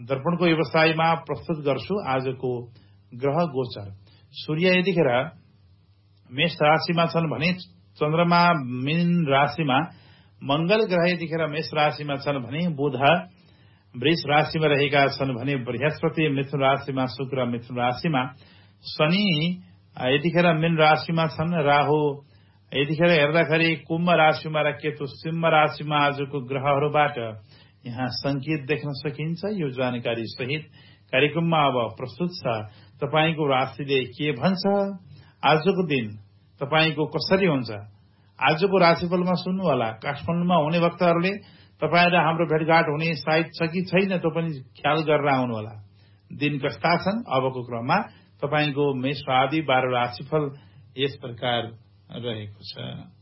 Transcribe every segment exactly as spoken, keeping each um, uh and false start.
दर्पणको व्यवसायमा प्रस्तुत गर्छु आजको ग्रह गोचर। सूर्य यतिखेर मेष राशिमा छन् भने चन्द्रमा मीन राशिमा, मंगल ग्रह यतिखेर मेष राशिमा छन् भने बुध वृष राशिमा रहेका छन् भने बृहस्पति मिथुन राशिमा, शुक्र मिथुन राशिमा, शनि यतिखेर मीन राशिमा छन्, राहु यतिखेर हेर्दाखेरि कुम्भ राशिमा र केतु सिंह राशिमा। आजको ग्रहहरूबाट यहाँ संकेत देख्न सकिन्छ। यो जानकारी सहित कार्यक्रममा अब प्रस्तुत छ तपाईको राशिले के भन्छ, आजको दिन तपाईको कसरी हुन्छ। आजको राशिफलमा सुन्नु होला। काठमाडौँमा हुने भक्तहरूले तपाईँ र हाम्रो भेटघाट हुने सायद छ कि छैन त्यो पनि ख्याल गरेर आउनु होला। दिन कस्ता छन् अबको क्रममा तपाईको मेष आदि बाह्र राशिफल यस प्रकार रहेको छ।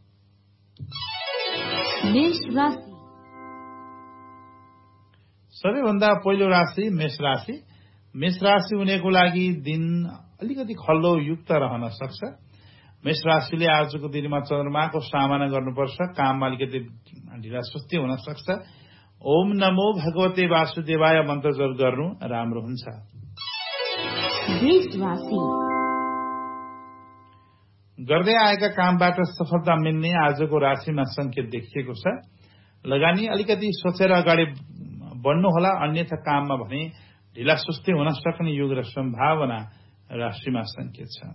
मेष राशि सबैभन्दा पहिलो राशि मेष राशि। मेष राशि हुनेको लागि दिन अलिकति खल्लो युक्त रहन सक्छ। मेष राशिले आजको दिनमा चन्द्रमाको सामना गर्नुपर्छ। काममा अलिकति ढिला सुस्ती हुन सक्छ। ओम नमो भगवते वासुदेवाय मन्त्र जप गर्नु राम्रो हुन्छ। वृष राशि गर्दै आएका कामबाट सफलता मिल्ने आजको राशिमा संकेत देखिएको छ। लगानी अलिकति सोचेर अगाडि बढ्नु होला, अन्यथा काममा भने ढिला सुस्ती हुन सक्ने युग र सम्भावना राशिमा संकेत छ।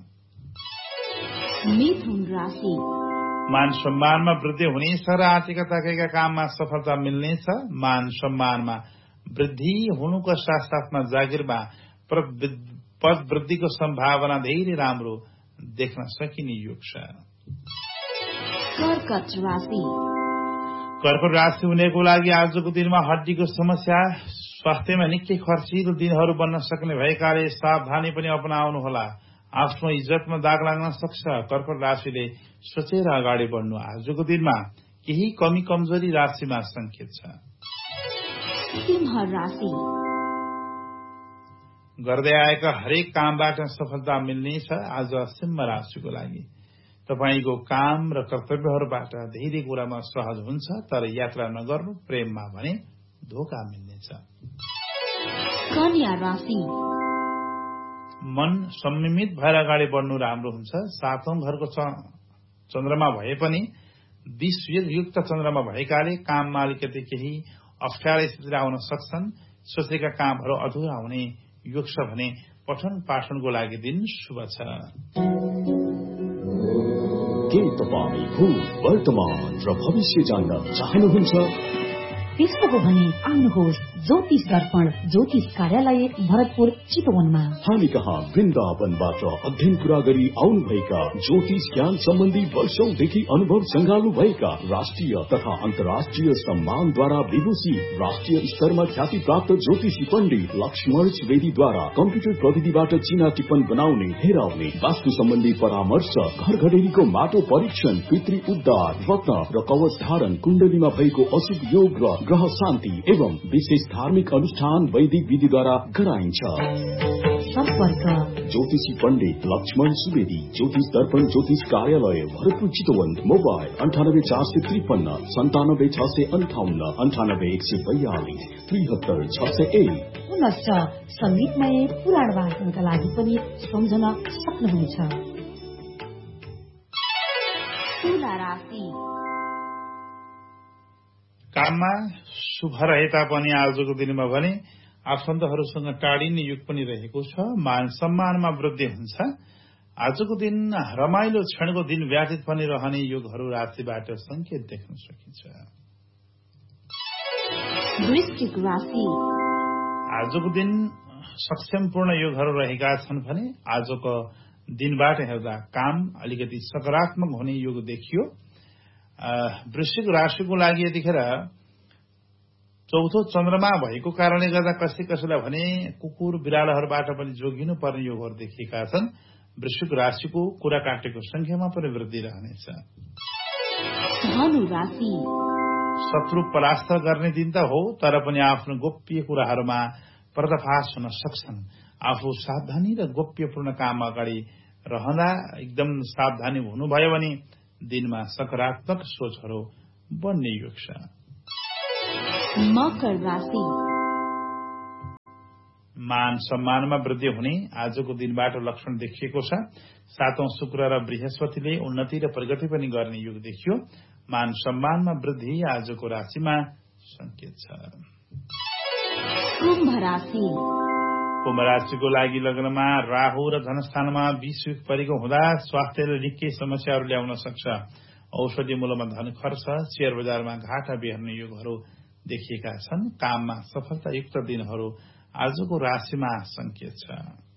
मिथुन राशि मान सम्मानमा वृद्धि हुनेछ र आर्थिक ताकेका काममा सफलता मिल्नेछ। मान सम्मानमा वृद्धि हुनुको साथसाथमा जागिरमा पद वृद्धिको सम्भावना धेरै राम्रो देख्न सकिने युग छ। कर्कट राशि कर्कट राशि हुनेको लागि आजको दिनमा हड्डीको समस्या, स्वास्थ्यमा निकै खर्चिलो दिनहरू बन्न सक्ने भएकाले सावधानी पनि अपनाउनु होला। आफ्नो इज्जतमा दाग लाग्न सक्छ। कर्कट राशिले सोचेर अगाडि बढ्नु। आजको दिनमा केही कमी कमजोरी राशिमा संकेत छ। सिंह राशि गर्दै आएका हरेक कामबाट सफलता मिल्नेछ। आज सिंह राशिको लागि तपाईको काम र कर्तव्यहरूबाट धेरै कुरामा सहज हुन्छ, तर यात्रा नगर्नु। प्रेममा भने धोका मिल्नेछ। कन्या राशि मन संयमित भएर अगाडि बढ्नु राम्रो हुन्छ। सातौं घरको चन्द्रमा भए पनि बीस युक्त चन्द्रमा भएकाले काममा अलिकति केही अप्ठ्यारा स्थिति आउन सक्छन्। सोचेका कामहरू अधुरा हुने योग छ भने पठन पाठनको लागि दिन शुभ छ। के तपाईँ भूत वर्तमान र भविष्य जान्न चाहनुहुन्छ? त्यस्तो हो भने आउनुहोस् ज्योतिष दर्पण ज्योतिष कार्यालय भरतपुर चितवनमा। हामी कहाँ वृन्दावनबाट अध्ययन पूरा गरी आउनुभएका ज्योतिष ज्ञान सम्बन्धी वर्षौंदेखि अनुभव संगाल्नु भएका राष्ट्रिय तथा अन्तर्राष्ट्रिय सम्मानद्वारा विभूषित राष्ट्रिय स्तरमा ख्याति प्राप्त ज्योतिषी पण्डित लक्ष्मण सुवेदीद्वारा कम्प्युटर प्रविधिबाट चिना टिप्पण बनाउने, हेराउने, वास्तु सम्बन्धी परामर्श, घर घडेरीको माटो परीक्षण, पितृ उद्धार, रत्न र कवच धारण, कुण्डलीमा भएको अशुभ योग र ग्रह शान्ति एवं विशेष धार्मिक अनुष्ठान वैदिक विधिद्वारा गराइन्छ। सम्पर्क ज्योतिषी पण्डित लक्ष्मण सुवेदी, ज्योतिष दर्पण ज्योतिष कार्यालय भरतपुर चितवन। मोबाइल अन्ठानब्बे चार सय त्रिपन्न सन्तानब्बे छ सय अन्ठाउन्न अन्ठानब्बे एक सय बयालिस त्रिहत्तर छ सय एक। पुनश्च संगीतमय पुराण वाचनका लागि पनि सम्झन सक्नुहुन्छ। तुला राशि काममा शुभ रहे तापनि आजको दिनमा भने आफन्तहरूसँग टाढिने युग पनि रहेको छ। मान सम्मानमा वृद्धि हुन्छ। आजको दिन रमाइलो क्षणको दिन व्यतीत पनि रहने युगहरू राशिबाट संकेत देख्न सकिन्छ। वृश्चिक राशि आजको दिन सक्षमपूर्ण युगहरू रहेका छन् भने आजको दिनबाट हेर्दा काम अलिकति सकारात्मक हुने युग देखियो। वृश्चिक राशिको लागि यतिखेर चौथो चन्द्रमा भएको कारणले गर्दा कसै कसैलाई भने कुकुर बिरालोहरूबाट पनि जोगिनु पर्ने योगहरू देखिएका छन्। वृश्चिक राशिको कुरा काटेको संख्यामा पनि वृद्धि रहनेछ। धनु राशि शत्रु परास्त गर्ने दिन त हो, तर पनि आफ्नो गोप्य कुराहरूमा पर्दाफास हुन सक्छन्। आफू सावधानी र गोप्यपूर्ण काम अगाडि रहँदा एकदम सावधानी हुनुभयो भने दिनमा सकारात्मक सोचहरू बन्ने योग छ। मकर राशि मान सम्मानमा वृद्धि हुने आजको दिनबाट लक्षण देखिएको छ। सातौं शुक्र र बृहस्पतिले उन्नति र प्रगति पनि गर्ने युग देखियो। मान सम्मानमा वृद्धि आजको राशिमा संकेत छ। कुम्भ राशि कुम्भ राशिको लागि लग्नमा राहु र धनस्थानमा बीस युग परेको हुँदा स्वास्थ्यले निकै समस्याहरू ल्याउन सक्छ। औषधि मूल्यमा धन खर्च, शेयर बजारमा घाटा बेहोर्ने युगहरू देखिएका छन्। काममा सफलतायुक्त दिनहरू आजको राशिमा संकेत छ।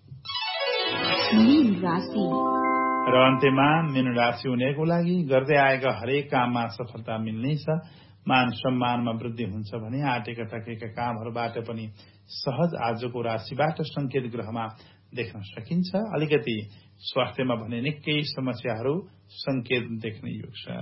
मीन राशि र अन्त्यमा मीन राशि हुनेको लागि गर्दै आएका हरेक काममा सफलता मिल्नेछ। मान सम्मानमा वृद्धि हुन्छ भने आटेका टकेका कामहरूबाट पनि सहज आजको राशिबाट संकेत ग्रहमा देख्न सकिन्छ। अलिकति स्वास्थ्यमा भने निकै समस्याहरू संकेत देख्ने युग छ।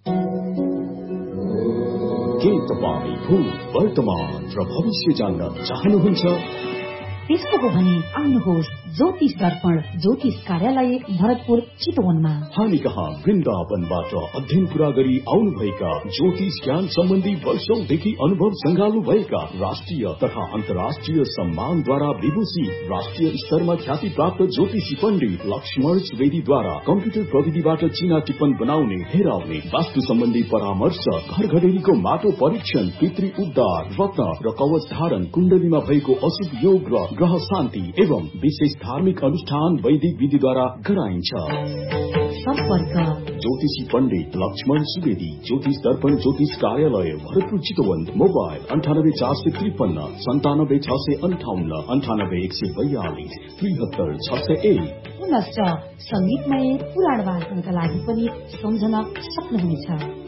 के तपाईँ भूत, वर्तमान र भविष्य जान्न चाहनुहुन्छ? त्यस्तो हो भने आउनुहोस् ज्योतिष दर्पण ज्योतिष कार्यालय भरतपुर चितवनमा। हामी कहाँ वृन्दावनबाट अध्ययन पूरा गरी आउनुभएका ज्योतिष ज्ञान सम्बन्धी वर्षौंदेखि अनुभव संगाल्नु भएका राष्ट्रिय तथा अन्तर्राष्ट्रिय सम्मानद्वारा विभूषित राष्ट्रिय स्तरमा ख्याति प्राप्त ज्योतिषी पण्डित लक्ष्मण सुवेदीद्वारा कम्प्युटर प्रविधिबाट चिना टिप्पण बनाउने, हेराउने, वास्तु सम्बन्धी परामर्श, घर घडेरीको माटो परीक्षण, पितृ उद्धार, रत्न र कवच धारण, कुण्डलीमा भएको अशुभ योग र ग्रह शान्ति एवं विशेष धार्मिक अनुष्ठान वैदिक विधिद्वारा गराइन्छ। सम्पर्क ज्योतिषी पण्डित लक्ष्मण सुवेदी, ज्योतिष दर्पण ज्योतिष कार्यालय भरतपुर चितवन। मोबाइल अन्ठानब्बे चार सय त्रिपन्न सन्तानब्बे छ सय अन्ठाउन्न अन्ठानब्बे एक सय बयालिस त्रिहत्तर छ सय एक। पुनश्च संगीतमय पुराण वाचनका लागि पनि सम्झन सक्नुहुनेछ।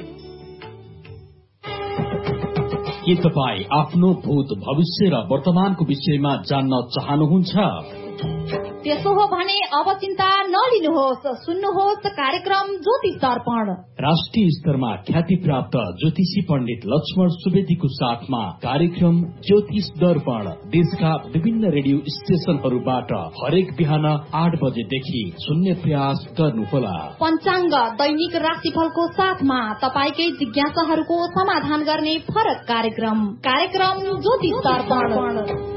के तपाईँ आफ्नो भूत, भविष्य र वर्तमानको विषयमा जान्न चाहनुहुन्छ? त्यसो हो भने अब चिन्ता नलिनुहोस्, सुन्नुहोस् कार्यक्रम ज्योतिष दर्पण। राष्ट्रिय स्तरमा ख्याति प्राप्त ज्योतिषी पण्डित लक्ष्मण सुवेदीको साथमा कार्यक्रम ज्योतिष दर्पण देशका विभिन्न रेडियो स्टेशनहरूबाट हरेक बिहान आठ बजेदेखि सुन्ने प्रयास गर्नुहोला। पञ्चाङ्ग, दैनिक राशिफलको साथमा तपाईँकै जिज्ञासाहरूको समाधान गर्ने फरक कार्यक्रम कार्यक्रम ज्योतिष दर्पण।